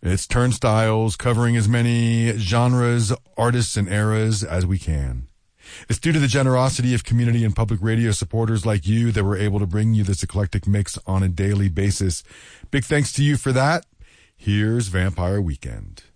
It's Turnstiles, covering as many genres, artists, and eras as we can. It's due to the generosity of community and public radio supporters like you that we're able to bring you this eclectic mix on a daily basis. Big thanks to you for that. Here's Vampire Weekend.